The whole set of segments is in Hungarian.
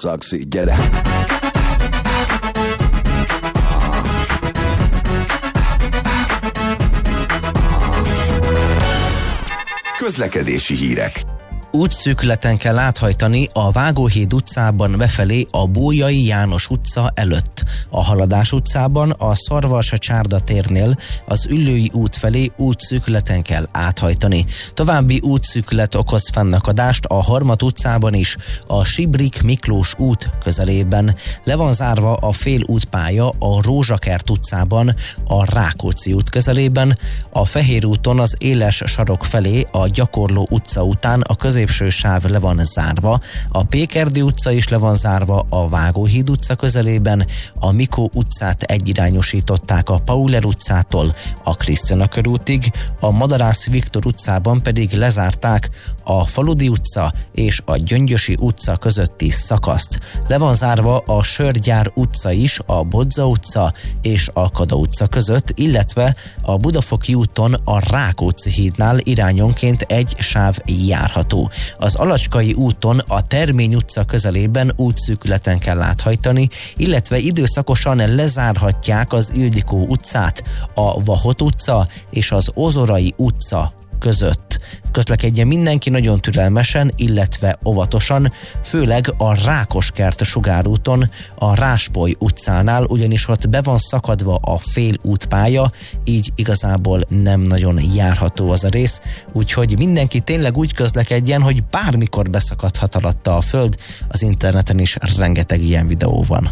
szaxi, gyere! Közlekedési hírek. Útszűkületen kell áthajtani a Vágóhíd utcában befelé a Bolyai János utca előtt. A Haladás utcában a Szarvas-Csárda térnél az Üllői út felé útszűkületen kell áthajtani. További útszűkület okoz fennakadást a Harmat utcában is, a Sibrik Miklós út közelében. Le van zárva a félútpálya a Rózsakert utcában, a Rákóczi út közelében, a Fehér úton az Éles sarok felé a Gyakorló utca után a középső sáv le van zárva, a Pékerdő utca is le van zárva a Vágóhíd utca közelében, a Mikó utcát egyirányosították a Pauler utcától a Krisztina körútig, a Madarász Viktor utcában pedig lezárták a Faludi utca és a Gyöngyösi utca közötti szakaszt. Le van zárva a Sörgyár utca is a Bodza utca és a Kada utca között, illetve a Budafoki úton a Rákóczi hídnál irányonként egy sáv járható. Az Alacskai úton a Termény utca közelében útszűkületen kell áthajtani, illetve időszakosan lezárhatják az Ildikó utcát, a Vahot utca és az Ozorai utca között. Közlekedjen mindenki nagyon türelmesen, illetve óvatosan, főleg a Rákoskert sugárúton, a Ráspoly utcánál, ugyanis ott be van szakadva a félútpálya, így igazából nem nagyon járható az a rész, úgyhogy mindenki tényleg úgy közlekedjen, hogy bármikor beszakadhat alatta a föld, az interneten is rengeteg ilyen videó van.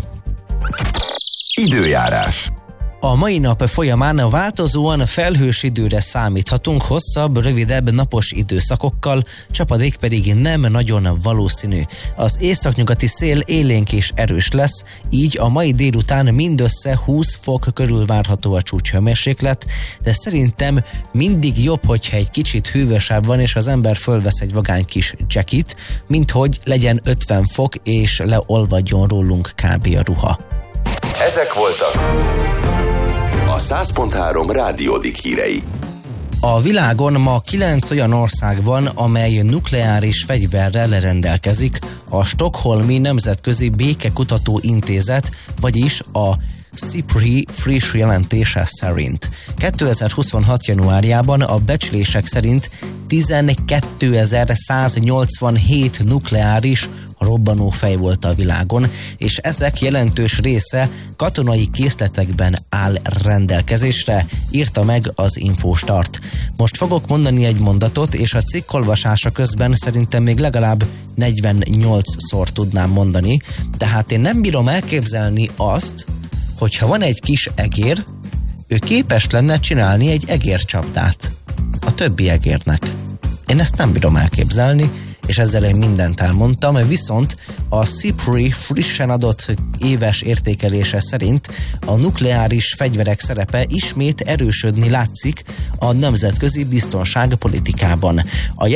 Időjárás. A mai nap folyamán változóan felhős időre számíthatunk hosszabb, rövidebb napos időszakokkal, csapadék pedig nem nagyon valószínű. Az északnyugati szél élénk és erős lesz, így a mai délután mindössze 20 fok körül várható a csúcshőmérséklet, de szerintem mindig jobb, hogyha egy kicsit hűvösebb van, és az ember fölvesz egy vagány kis jackit, mint hogy legyen 50 fok, és leolvadjon rólunk kb. A ruha. Ezek voltak a 100.3 Rádiódik hírei. A világon ma 9 olyan ország van, amely nukleáris fegyverrel rendelkezik. A Stockholmi Nemzetközi Békekutató Intézet, vagyis a SIPRI friss jelentése szerint. 2026. januárjában a becslések szerint 12.187 nukleáris robbanófej volt a világon, és ezek jelentős része katonai készletekben áll rendelkezésre, írta meg az Infostart. Most fogok mondani egy mondatot, és a cikk olvasása közben szerintem még legalább 48-szor tudnám mondani, tehát én nem bírom elképzelni azt, hogyha van egy kis egér, ő képes lenne csinálni egy egércsapdát a többi egérnek. Én ezt nem bírom elképzelni, és ezzel én mindent elmondtam, viszont a SIPRI frissen adott éves értékelése szerint a nukleáris fegyverek szerepe ismét erősödni látszik a nemzetközi biztonságpolitikában. A